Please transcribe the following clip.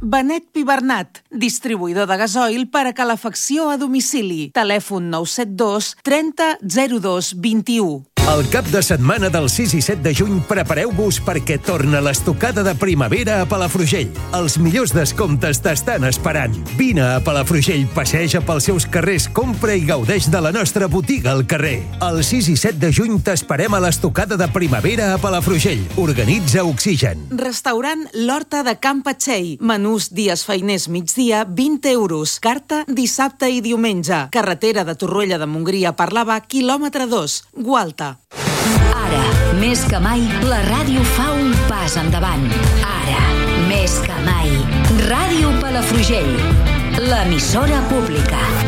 Benet Pi Bernat, distribuïdor de gasoil per a calefacció a domicili. Telèfon 972 30 02 21. El cap de setmana del 6 i 7 de juny prepareu-vos perquè torna l'estocada de primavera a Palafrugell. Els millors descomptes t'estan esperant. Vine a Palafrugell, passeja pels seus carrers, compra i gaudeix de la nostra botiga al carrer. El 6 i 7 de juny t'esperem a l'estocada de primavera a Palafrugell. Organitza Oxigen. Restaurant L'Horta de Can Patxell. Menús dies feiners migdia, 20 euros. Carta dissabte i diumenge. Carretera de Torroella de Montgrí a Parlavà, quilòmetre 2, Gualta. Ara, més que mai, la ràdio fa un pas endavant. Ara, més que mai, Ràdio Palafrugell, l'emissora pública.